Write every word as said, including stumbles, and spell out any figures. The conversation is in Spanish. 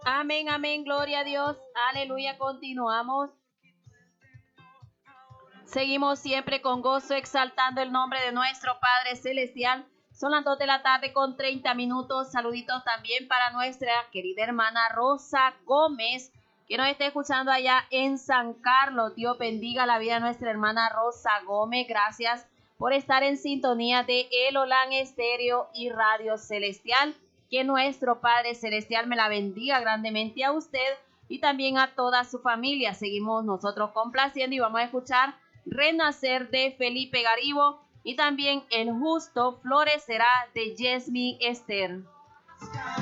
Amén, amén, gloria a Dios. Aleluya, continuamos. Seguimos siempre con gozo exaltando el nombre de nuestro Padre Celestial. Son las dos de la tarde con treinta minutos. Saluditos también para nuestra querida hermana Rosa Gómez, que nos está escuchando allá en San Carlos. Dios bendiga la vida de nuestra hermana Rosa Gómez. Gracias por estar en sintonía de El Olán Estéreo y Radio Celestial. Que nuestro Padre Celestial me la bendiga grandemente a usted y también a toda su familia. Seguimos nosotros complaciendo y vamos a escuchar Renacer de Felipe Garibo y también El Justo Florecerá de Yesmi Esther.